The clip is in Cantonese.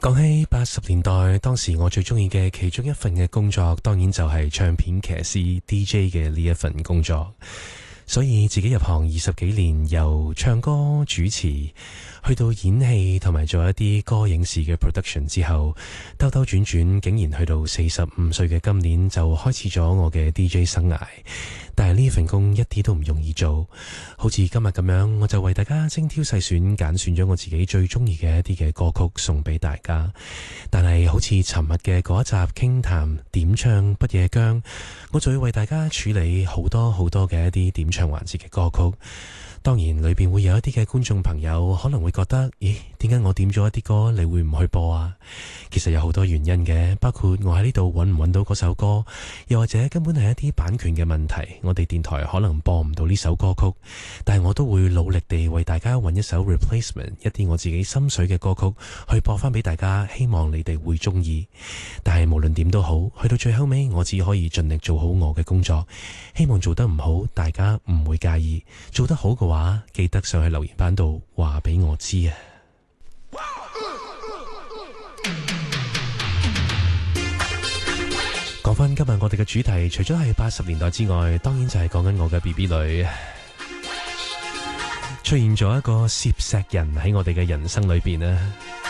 講起80年代，當時我最中意嘅其中一份嘅工作，當然就係唱片騎師 DJ 嘅呢一份工作。所以自己入行20幾年，由唱歌主持去到演戲同埋做一啲歌影視嘅 production 之後，兜兜轉轉竟然去到45歲嘅今年就開始咗我嘅 DJ 生涯。但係呢份工一啲都唔容易做，好似今日咁樣，我就為大家精挑細選揀選咗我自己最中意嘅一啲嘅歌曲送俾大家。但係好似尋日嘅嗰一集傾談點唱不夜薑，我就會為大家處理好多嘅一啲點唱環節嘅歌曲。當然裏邊會有一啲嘅觀眾朋友可能會覺得，咦，點解我點咗一啲歌你會唔去播啊？其實有好多原因嘅，包括我喺呢度揾唔揾到嗰首歌，又或者根本係一啲版權嘅問題，我哋電台可能播唔到呢首歌曲，但係我都會努力地為大家揾一首 replacement， 一啲我自己心水嘅歌曲去播翻俾大家，希望你哋會中意。但係無論點都好，去到最後尾我只可以盡力做好我嘅工作，希望做得唔好大家唔會介意，做得好嘅話記得上去留言板度話俾我知啊。講翻今日我哋嘅主題，除咗係80年代之外，當然就係講緊我嘅 BB 女出現咗一個攝石人喺我哋嘅人生裏邊啊。